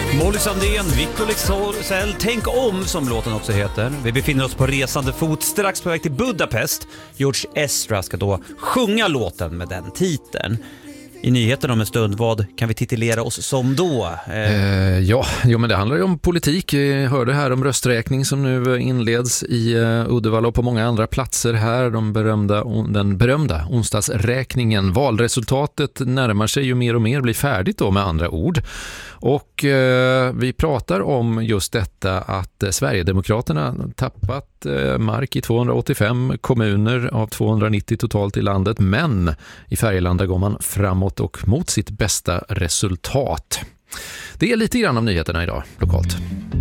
Molly Sandén, Victor Leksell, Tänk om som låten också heter. Vi befinner oss på resande fot strax på väg till Budapest. George Ezra ska då sjunga låten med den titeln. I nyheten om en stund, vad kan vi titulera oss som då? Men det handlar ju om politik. Jag hörde här om rösträkning som nu inleds i Uddevalla och på många andra platser här. Den berömda onsdagsräkningen. Valresultatet närmar sig ju mer och mer, blir färdigt då med andra ord. Och vi pratar om just detta att Sverigedemokraterna tappat mark i 285 kommuner av 290 totalt i landet. Men i Färgelanda går man framåt och mot sitt bästa resultat. Det är lite grann om nyheterna idag lokalt.